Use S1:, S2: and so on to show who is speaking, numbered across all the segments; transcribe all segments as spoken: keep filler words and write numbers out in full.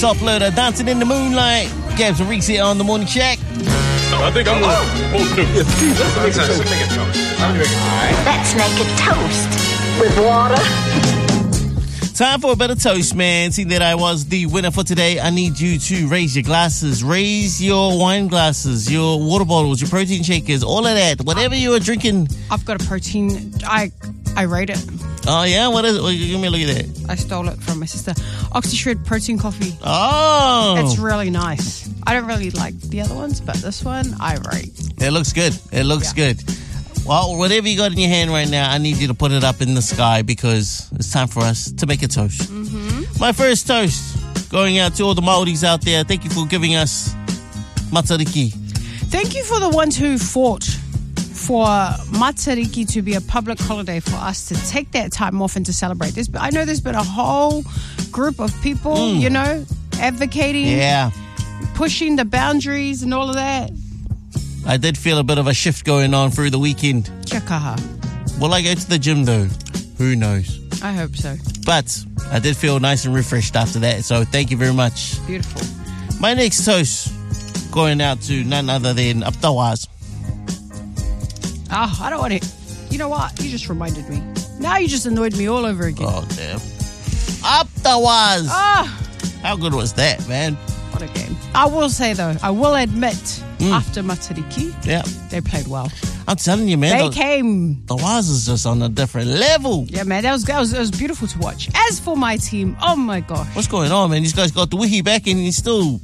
S1: Top Loader, Dancing in the Moonlight. Gabs and Reese here on the Morning Shack.
S2: I think I'm going to hold two. Yes, let's make a toast. Let's make a toast.
S3: Let's make a toast with water.
S1: Time for a better toast, man. Seeing that I was the winner for today, I need you to raise your glasses. Raise your wine glasses, your water bottles, your protein shakers, all of that. Whatever you are drinking.
S4: I've got a protein. I I rate it.
S1: Oh, yeah? What is it? Well, give me a look at that.
S4: I stole it from my sister. OxyShred protein coffee.
S1: Oh.
S4: It's really nice. I don't really like the other ones, but this one, I rate.
S1: It looks good. It looks
S4: Yeah.
S1: good. Well, whatever you got in your hand right now, I need you to put it up in the sky because it's time for us to make a toast.
S4: Mm-hmm.
S1: My first toast going out to all the Māoris out there. Thank you for giving us Matariki.
S4: Thank you for the ones who fought for Matariki to be a public holiday for us to take that time off and to celebrate this. But I know there's been a whole group of people,
S1: Mm.
S4: you know, advocating,
S1: Yeah.
S4: pushing the boundaries and all of that.
S1: I did feel a bit of a shift going on through the weekend.
S4: Kia kaha.
S1: Will I go to the gym though? Who knows?
S4: I hope so.
S1: But I did feel nice and refreshed after that. So thank you very much.
S4: Beautiful.
S1: My next toast going out to none other than Aptawaz.
S4: Oh, I don't want to. You know what? You just reminded me. Now you just annoyed me all over again.
S1: Oh, damn. Aptawaz!
S4: Ah,
S1: How good was that, man?
S4: what a game. I will say, though, I will admit,
S1: Mm.
S4: after Matariki,
S1: Yeah.
S4: they played well.
S1: I'm telling you, man.
S4: They
S1: the,
S4: came.
S1: the Waz is just on a different level.
S4: Yeah, man, that was, that was, it was beautiful to watch. As for my team, oh my gosh.
S1: What's going on, man? These guys got the wiki back and he's still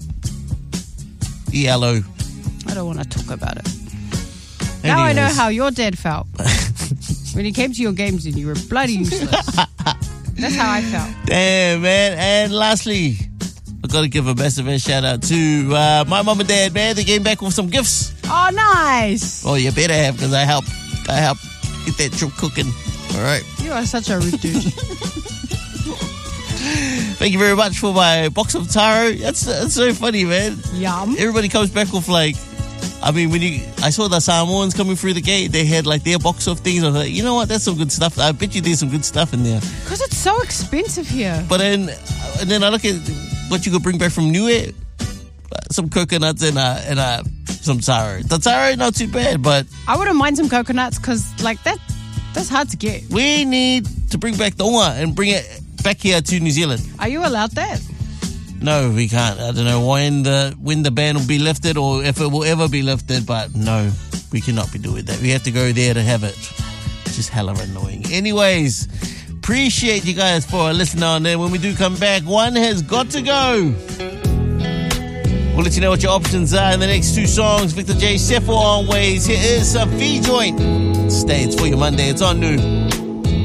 S1: E L O.
S4: I don't want to talk about it. Now I know
S1: Anyways.
S4: how your dad felt. When he came to your games and you were bloody useless. That's how I felt.
S1: Damn, man. And lastly, I've got to give a massive shout out to uh, my mum and dad, man. They came back with some gifts.
S4: Oh, nice.
S1: Oh, you better have, because I help. I help get that trip cooking. All right.
S4: You are such a rude dude.
S1: Thank you very much for my box of taro. That's, that's so funny, man.
S4: Yum.
S1: Everybody comes back with like, I mean, when you, I saw the Samoans coming through the gate, they had like their box of things. I was like, you know what, that's some good stuff. I bet you there's some good stuff in there.
S4: Because it's so expensive here.
S1: But then, and then I look at what you could bring back from Niue, some coconuts and uh, and uh, some taro. The taro, not too bad, but
S4: I wouldn't mind some coconuts because, like, that that's hard to get.
S1: we need to bring back the unga and bring it back here to New Zealand.
S4: Are you allowed that?
S1: No, we can't. I don't know when the when the ban will be lifted or if it will ever be lifted, but no, we cannot be doing that. We have to go there to have it. It's just hella annoying. Anyways, appreciate you guys for listening on there. When we do come back, one has got to go. We'll let you know what your options are in the next two songs. Victor J. Sefo on Ways. Here is a fee joint. Stay, it's for your Monday. It's on new.